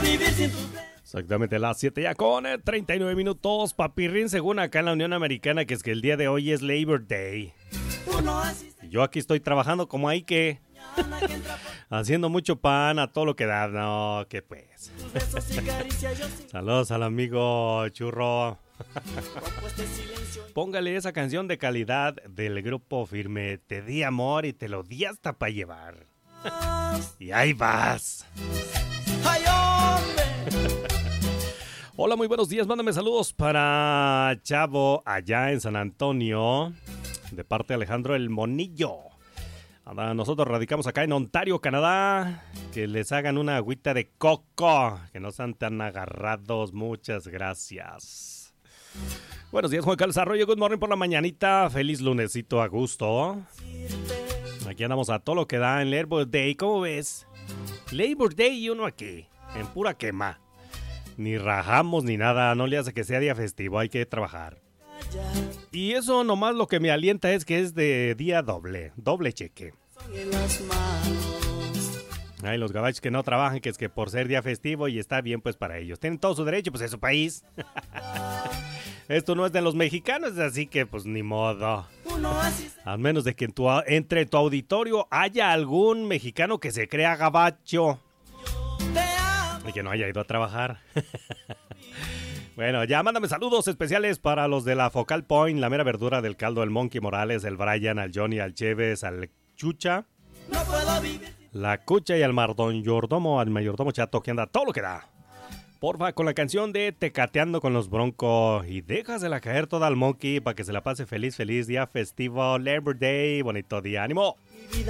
Exactamente las 7 ya con 39 minutos, papirrín, según acá en la Unión Americana, que es que el día de hoy es Labor Day. Y yo aquí estoy trabajando como hay que... haciendo mucho pan a todo lo que da. No, que pues. Saludos al amigo Churro. Póngale esa canción de calidad del grupo Firme. Te di amor y te lo di hasta para llevar. Y ahí vas. Hola, muy buenos días. Mándame saludos para Chavo allá en San Antonio, de parte de Alejandro el Monillo. Nosotros radicamos acá en Ontario, Canadá. Que les hagan una agüita de coco, que no sean tan agarrados. Muchas gracias. Buenos días, Juan Carlos Arroyo. Good morning por la mañanita. Feliz lunesito a gusto. Aquí andamos a todo lo que da en Labor Day. ¿Cómo ves? Labor Day y uno aquí, en pura quema. Ni rajamos ni nada. No le hace que sea día festivo. Hay que trabajar. Y eso nomás lo que me alienta es que es de día doble cheque. Ay, los gabachos que no trabajan, que es que por ser día festivo y está bien pues para ellos. Tienen todo su derecho, pues es su país. Esto no es de los mexicanos, así que pues ni modo. Al menos de que entre tu auditorio haya algún mexicano que se crea gabacho y que no haya ido a trabajar. Bueno, ya mándame saludos especiales para los de la Focal Point, la mera verdura del caldo, el Monkey Morales, el Brian, al Johnny, al Cheves, al Chucha, la Cucha y al Mayordomo, al mayordomo chato que anda todo lo que da. Porfa, con la canción de Tecateando con los Broncos y déjasela caer toda al Monkey para que se la pase feliz día festivo, Labor Day, bonito día, ánimo.